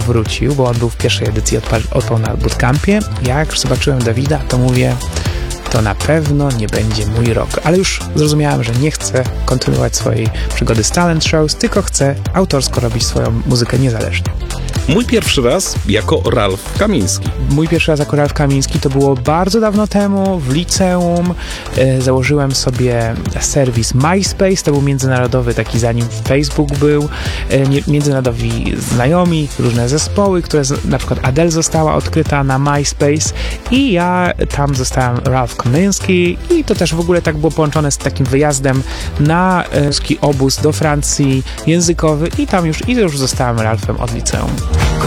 wrócił, bo on był w pierwszej edycji, odpał na bootcampie. Ja jak zobaczyłem Dawida, to mówię, to na pewno nie będzie mój rok. Ale już zrozumiałem, że nie chcę kontynuować swojej przygody z talent shows, tylko chcę autorsko robić swoją muzykę niezależnie. Mój pierwszy raz jako Ralf Kamiński. Mój pierwszy raz jako Ralf Kamiński to było bardzo dawno temu, w liceum. Założyłem sobie serwis MySpace, to był międzynarodowy, taki zanim Facebook był. Międzynarodowi znajomi, różne zespoły, które na przykład Adele została odkryta na MySpace i ja tam zostałem Ralf Kamiński i to też w ogóle tak było połączone z takim wyjazdem na obóz do Francji językowy i tam już zostałem Ralfem od liceum.